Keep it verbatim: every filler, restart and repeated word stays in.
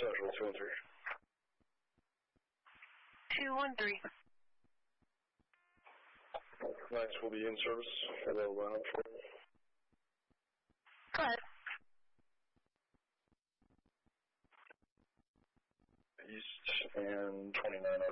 Central, two one three. two one three. Nice, will be in service. Hello, line up for you. Go ahead. East and twenty-nine